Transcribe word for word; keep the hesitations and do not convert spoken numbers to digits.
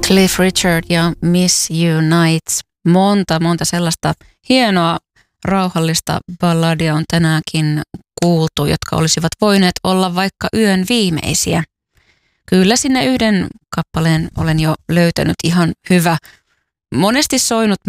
Cliff Richard ja Miss You Nights. Monta, monta sellaista hienoa, rauhallista balladia on tänäänkin kuultu, jotka olisivat voineet olla vaikka yön viimeisiä. Kyllä sinne yhden kappaleen olen jo löytänyt, ihan hyvä. Monesti soinut